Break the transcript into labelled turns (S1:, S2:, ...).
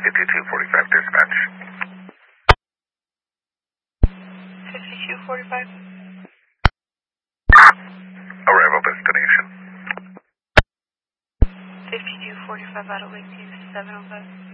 S1: 5245 dispatch.
S2: 5245.
S1: Arrival destination.
S2: 5245 out of Lake View 705.